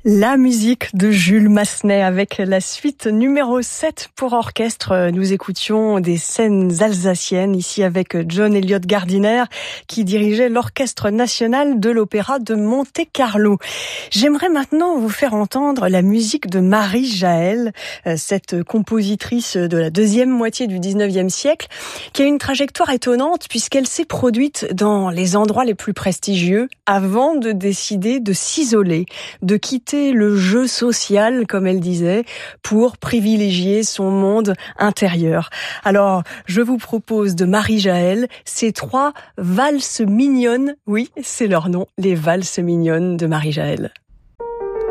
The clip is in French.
La musique de Jules Massenet avec la suite numéro 7 pour orchestre. Nous écoutions des scènes alsaciennes ici avec John Eliot Gardiner qui dirigeait l'Orchestre national de l'Opéra de Monte-Carlo. J'aimerais maintenant vous faire entendre la musique de Marie Jaël, cette compositrice de la deuxième moitié du 19e siècle qui a une trajectoire étonnante puisqu'elle s'est produite dans les endroits les plus prestigieux avant de décider de s'isoler, de quitter le jeu social, comme elle disait, pour privilégier son monde intérieur. Alors, je vous propose de Marie Jaël ces 3 valses mignonnes. Oui, c'est leur nom, les valses mignonnes de Marie Jaël.